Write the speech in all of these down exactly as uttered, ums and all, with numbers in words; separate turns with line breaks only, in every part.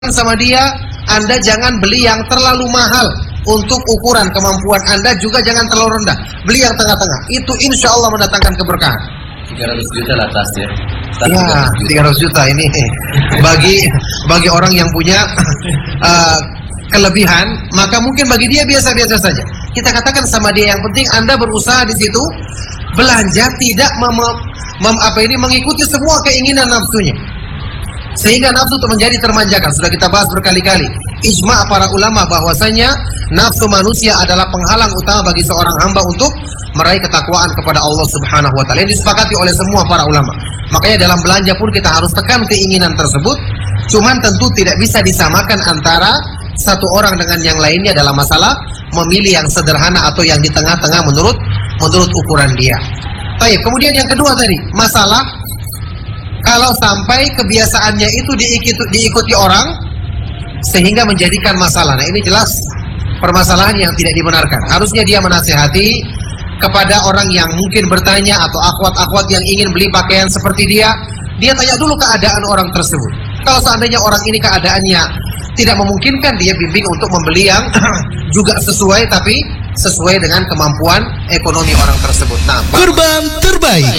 sama dia, Anda jangan beli yang terlalu mahal untuk ukuran kemampuan Anda, juga jangan terlalu rendah. Beli yang tengah-tengah. Itu insya Allah mendatangkan keberkahan.
tiga ratus juta lah tas ya. Tas
ya, tiga ratus juta ini bagi bagi orang yang punya uh, kelebihan, maka mungkin bagi dia biasa-biasa saja. Kita katakan sama dia, yang penting Anda berusaha di situ belanja tidak mem, mem, apa ini mengikuti semua keinginan nafsunya, sehingga nafsu itu menjadi termanjakan. Sudah kita bahas berkali-kali, ijma' para ulama bahwasanya nafsu manusia adalah penghalang utama bagi seorang hamba untuk meraih ketakwaan kepada Allah Subhanahu wa taala. Ini disepakati oleh semua para ulama. Makanya dalam belanja pun kita harus tekan keinginan tersebut. Cuman tentu tidak bisa disamakan antara satu orang dengan yang lainnya dalam masalah memilih yang sederhana atau yang di tengah-tengah menurut menurut ukuran dia. Baik, kemudian yang kedua tadi, masalah kalau sampai kebiasaannya itu diikuti, diikuti orang sehingga menjadikan masalah. Nah, ini jelas permasalahan yang tidak dibenarkan. Harusnya dia menasihati kepada orang yang mungkin bertanya atau akhwat-akhwat yang ingin beli pakaian seperti dia. Dia tanya dulu keadaan orang tersebut. Kalau seandainya orang ini keadaannya tidak memungkinkan, dia bimbing untuk membeli yang juga sesuai, tapi sesuai dengan kemampuan ekonomi orang tersebut. Nah,
kurban terbaik.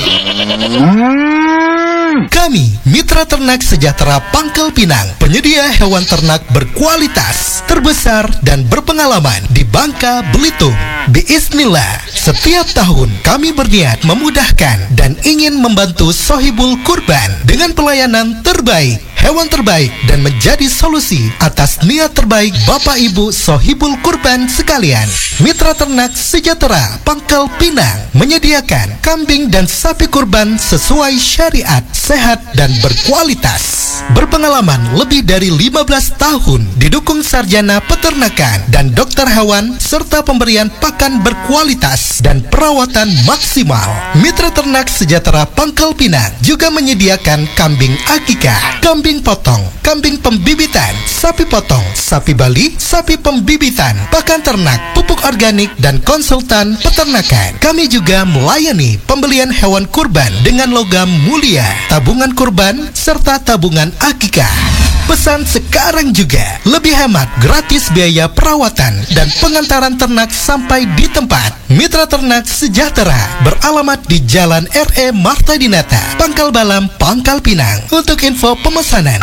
Kami, Mitra Ternak Sejahtera Pangkal Pinang, penyedia hewan ternak berkualitas, terbesar dan berpengalaman di Bangka, Belitung. Biiznillah, setiap tahun kami berniat memudahkan dan ingin membantu Sohibul Kurban dengan pelayanan terbaik, hewan terbaik, dan menjadi solusi atas niat terbaik Bapak Ibu Sohibul Kurban sekalian. Mitra Ternak Sejahtera Pangkal Pinang menyediakan kambing dan sapi kurban sesuai syariat, sehat dan berkualitas. Berpengalaman lebih dari lima belas tahun, didukung sarjana peternakan dan dokter hewan, serta pemberian pakan berkualitas dan perawatan maksimal. Mitra Ternak Sejahtera Pangkal Pinang juga menyediakan kambing akikah, kambing potong, kambing pembibitan, sapi potong, sapi Bali, sapi pembibitan, pakan ternak, pupuk organik, dan konsultan peternakan. Kami juga melayani pembelian hewan kurban dengan logam mulia, tabungan kurban, serta tabungan akikah. Pesan sekarang juga, lebih hemat, gratis biaya perawatan dan pengantaran ternak sampai di tempat. Mitra Ternak Sejahtera beralamat di Jalan R E Marta Dinata, Pangkal Balam, Pangkal Pinang. Untuk info pemesanan,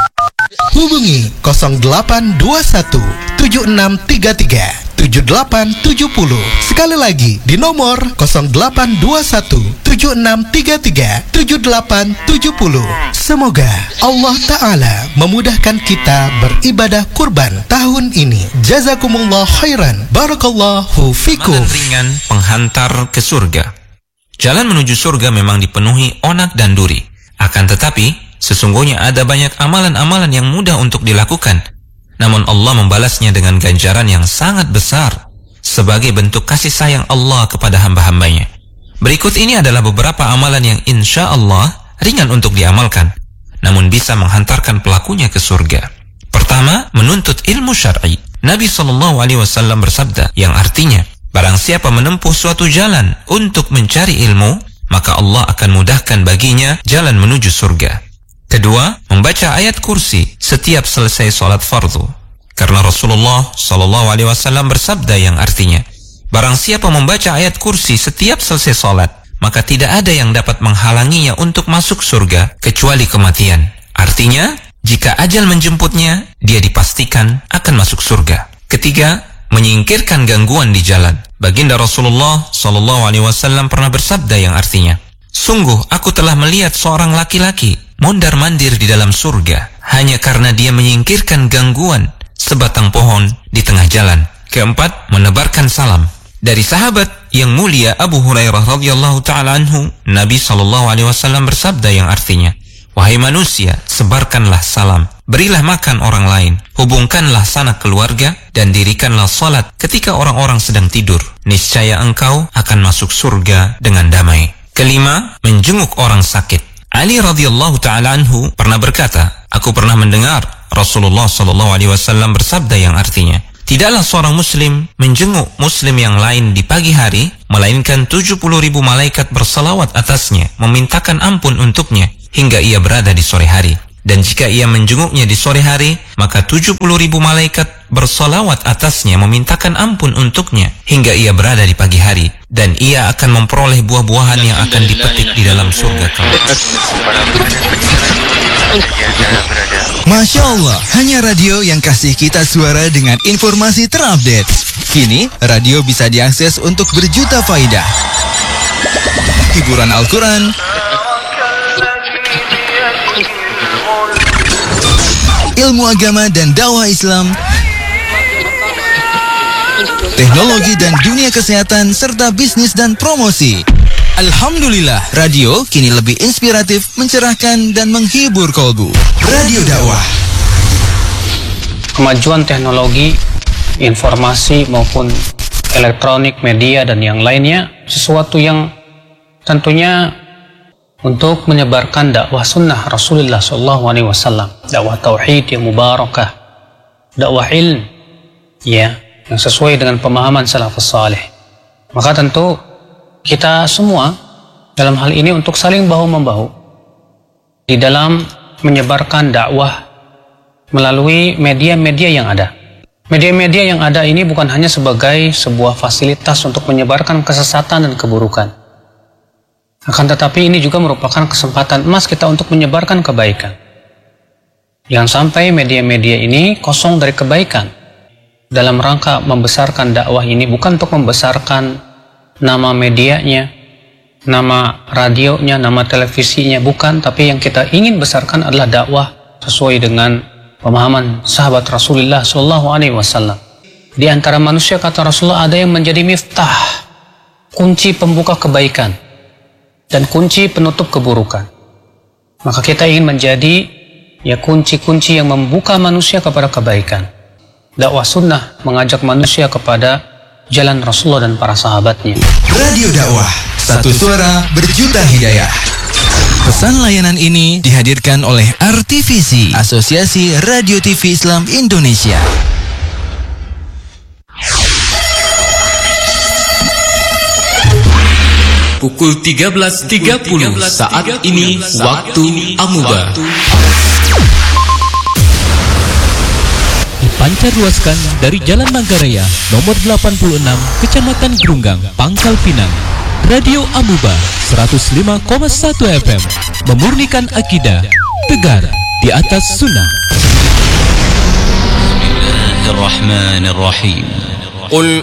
hubungi nol delapan dua satu tujuh enam tiga tiga tujuh delapan tujuh nol. Sekali lagi di nomor nol delapan dua satu tujuh enam tiga tiga tujuh delapan tujuh nol. Semoga Allah Ta'ala memudahkan kita beribadah kurban tahun ini. Jazakumullah khairan. Barakallahu fikum.
Amalan ringan penghantar ke surga. Jalan menuju surga memang dipenuhi onak dan duri. Akan tetapi, sesungguhnya ada banyak amalan-amalan yang mudah untuk dilakukan. Namun Allah membalasnya dengan ganjaran yang sangat besar sebagai bentuk kasih sayang Allah kepada hamba-hambanya. Berikut ini adalah beberapa amalan yang insya Allah ringan untuk diamalkan, namun bisa menghantarkan pelakunya ke surga. Pertama, menuntut ilmu syar'i. Nabi shallallahu alaihi wasallam bersabda, yang artinya, barang siapa menempuh suatu jalan untuk mencari ilmu, maka Allah akan mudahkan baginya jalan menuju surga. Kedua, membaca ayat kursi setiap selesai sholat fardu. Karena Rasulullah shallallahu alaihi wasallam bersabda yang artinya, barang siapa membaca ayat kursi setiap selesai sholat, maka tidak ada yang dapat menghalanginya untuk masuk surga kecuali kematian. Artinya, jika ajal menjemputnya, dia dipastikan akan masuk surga. Ketiga, menyingkirkan gangguan di jalan. Baginda Rasulullah shallallahu alaihi wasallam pernah bersabda yang artinya, sungguh aku telah melihat seorang laki-laki mondar-mandir di dalam surga hanya karena dia menyingkirkan gangguan sebatang pohon di tengah jalan. Keempat, menebarkan salam. Dari sahabat yang mulia Abu Hurairah radhiyallahu taala anhu, Nabi sallallahu alaihi wasallam bersabda yang artinya, wahai manusia, sebarkanlah salam, berilah makan orang lain, hubungkanlah sanak keluarga, dan dirikanlah salat ketika orang-orang sedang tidur. Niscaya engkau akan masuk surga dengan damai. Kelima, menjenguk orang sakit. Ali radhiyallahu taala anhu pernah berkata, aku pernah mendengar Rasulullah sallallahu alaihi wasallam bersabda yang artinya, tidaklah seorang muslim menjenguk muslim yang lain di pagi hari, melainkan tujuh puluh ribu malaikat bersalawat atasnya, memintakan ampun untuknya, hingga ia berada di sore hari. Dan jika ia menjenguknya di sore hari, maka tujuh puluh ribu malaikat bersolawat atasnya memintakan ampun untuknya hingga ia berada di pagi hari. Dan ia akan memperoleh buah-buahan yang akan dipetik di dalam surga kelak.
Masya Allah, hanya radio yang kasih kita suara dengan informasi terupdate. Kini, radio bisa diakses untuk berjuta faidah. Hiburan Al-Quran, ilmu agama dan dakwah Islam, teknologi dan dunia kesehatan, serta bisnis dan promosi. Alhamdulillah, radio kini lebih inspiratif, mencerahkan, dan menghibur kolbu. Radio dakwah.
Kemajuan teknologi, informasi maupun elektronik, media, dan yang lainnya, sesuatu yang tentunya untuk menyebarkan dakwah sunnah Rasulullah shallallahu alaihi wasallam, dakwah tauhid yang mubarakah, dakwah ilm, ya, yang sesuai dengan pemahaman salafus salih. Maka tentu kita semua dalam hal ini untuk saling bahu-membahu di dalam menyebarkan dakwah melalui media-media yang ada. Media-media yang ada ini bukan hanya sebagai sebuah fasilitas untuk menyebarkan kesesatan dan keburukan. Akan tetapi ini juga merupakan kesempatan emas kita untuk menyebarkan kebaikan. Jangan sampai media-media ini kosong dari kebaikan. Dalam rangka membesarkan dakwah ini bukan untuk membesarkan nama medianya, nama radionya, nama televisinya, bukan. Tapi yang kita ingin besarkan adalah dakwah sesuai dengan pemahaman sahabat Rasulullah shallallahu alaihi wasallam. Di antara manusia, kata Rasulullah, ada yang menjadi miftah, kunci pembuka kebaikan dan kunci penutup keburukan. Maka kita ingin menjadi ya kunci-kunci yang membuka manusia kepada kebaikan. Dakwah sunnah mengajak manusia kepada jalan Rasulullah dan para sahabatnya.
Radio dakwah, satu suara berjuta hidayah. Pesan layanan ini dihadirkan oleh R T V C, Asosiasi Radio T V Islam Indonesia.
Pukul tiga belas tiga puluh saat ini waktu Amuba.
Dipancarluaskan dari Jalan Manggarai nomor delapan puluh enam, Kecamatan Grunggang, Pangkal Pinang. Radio Amuba seratus lima koma satu F M, memurnikan akidah, tegar di atas sunnah.
Bismillahirrahmanirrahim. Qul